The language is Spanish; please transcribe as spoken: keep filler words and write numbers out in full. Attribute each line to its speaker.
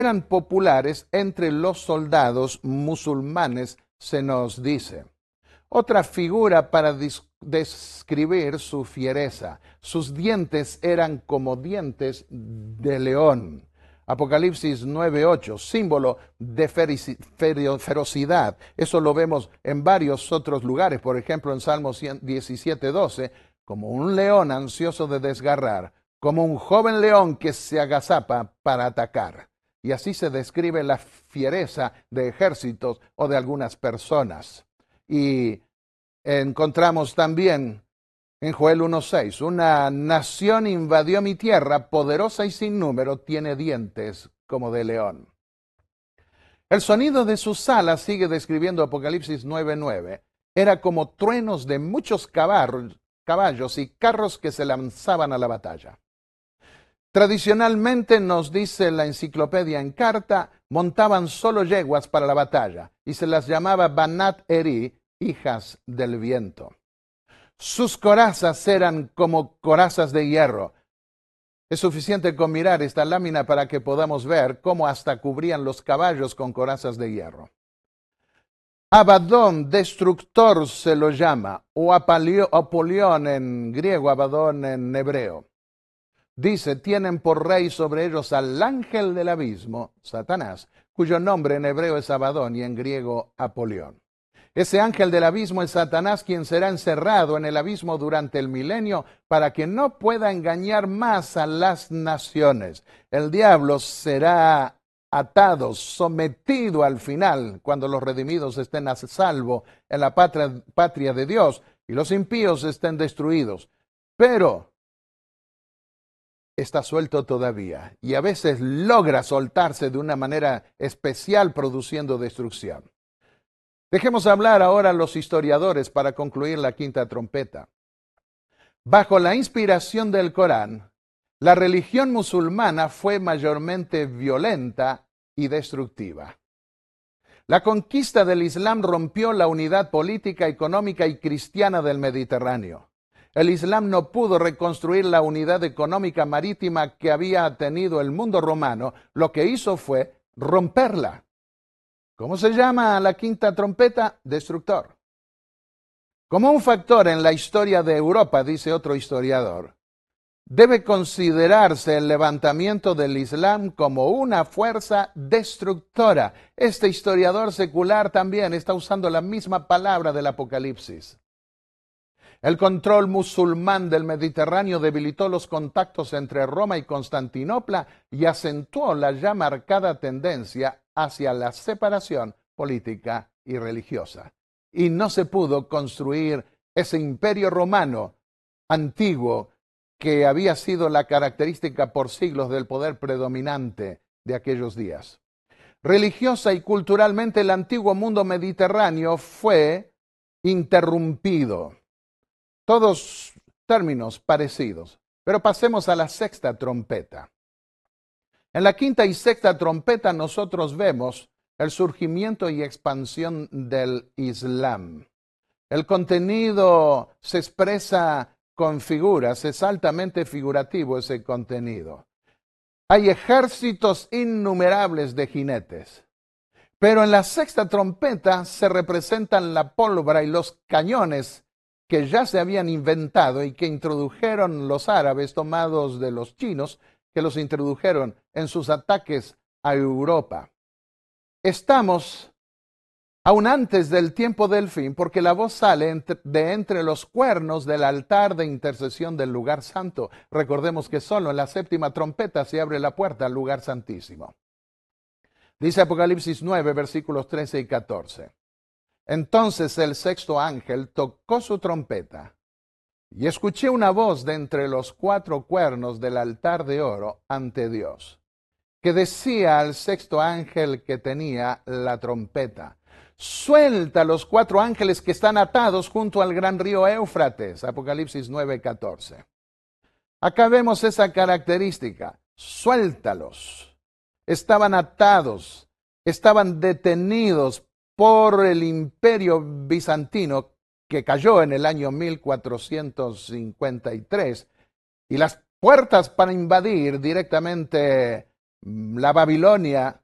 Speaker 1: eran populares entre los soldados musulmanes, se nos dice. Otra figura para describir su fiereza. Sus dientes eran como dientes de león. Apocalipsis nueve ocho, símbolo de ferocidad. Eso lo vemos en varios otros lugares, por ejemplo en Salmos diecisiete doce, como un león ansioso de desgarrar, como un joven león que se agazapa para atacar. Y así se describe la fiereza de ejércitos o de algunas personas. Y encontramos también en Joel uno seis, una nación invadió mi tierra, poderosa y sin número, tiene dientes como de león. El sonido de sus alas, sigue describiendo Apocalipsis nueve nueve, era como truenos de muchos caballos, caballos y carros que se lanzaban a la batalla. Tradicionalmente, nos dice la enciclopedia en carta, montaban solo yeguas para la batalla y se las llamaba Banat Eri, hijas del viento. Sus corazas eran como corazas de hierro. Es suficiente con mirar esta lámina para que podamos ver cómo hasta cubrían los caballos con corazas de hierro. Abadón, destructor se lo llama, o Apolión en griego, Abadón en hebreo. Dice, tienen por rey sobre ellos al ángel del abismo, Satanás, cuyo nombre en hebreo es Abadón y en griego Apolión. Ese ángel del abismo es Satanás, quien será encerrado en el abismo durante el milenio para que no pueda engañar más a las naciones. El diablo será atado, sometido al final, cuando los redimidos estén a salvo en la patria, patria de Dios y los impíos estén destruidos. Pero está suelto todavía y a veces logra soltarse de una manera especial, produciendo destrucción. Dejemos hablar ahora a los historiadores para concluir la quinta trompeta. Bajo la inspiración del Corán, la religión musulmana fue mayormente violenta y destructiva. La conquista del Islam rompió la unidad política, económica y cristiana del Mediterráneo. El Islam no pudo reconstruir la unidad económica marítima que había tenido el mundo romano, lo que hizo fue romperla. ¿Cómo se llama la quinta trompeta? Destructor. Como un factor en la historia de Europa, dice otro historiador, debe considerarse el levantamiento del Islam como una fuerza destructora. Este historiador secular también está usando la misma palabra del Apocalipsis. El control musulmán del Mediterráneo debilitó los contactos entre Roma y Constantinopla y acentuó la ya marcada tendencia hacia la separación política y religiosa. Y no se pudo construir ese imperio romano antiguo que había sido la característica por siglos del poder predominante de aquellos días. Religiosa y culturalmente, el antiguo mundo mediterráneo fue interrumpido. Todos términos parecidos. Pero pasemos a la sexta trompeta. En la quinta y sexta trompeta nosotros vemos el surgimiento y expansión del Islam. El contenido se expresa con figuras, es altamente figurativo ese contenido. Hay ejércitos innumerables de jinetes. Pero en la sexta trompeta se representan la pólvora y los cañones que ya se habían inventado y que introdujeron los árabes, tomados de los chinos, que los introdujeron en sus ataques a Europa. Estamos aún antes del tiempo del fin, porque la voz sale de entre los cuernos del altar de intercesión del lugar santo. Recordemos que solo en la séptima trompeta se abre la puerta al lugar santísimo. Dice Apocalipsis nueve, versículos trece y catorce. Entonces el sexto ángel tocó su trompeta, y escuché una voz de entre los cuatro cuernos del altar de oro ante Dios, que decía al sexto ángel que tenía la trompeta: suelta los cuatro ángeles que están atados junto al gran río Éufrates. Apocalipsis nueve, catorce. Acá vemos esa característica: suéltalos. Estaban atados, estaban detenidos por el imperio bizantino, que cayó en el año mil cuatrocientos cincuenta y tres, y las puertas para invadir directamente La Babilonia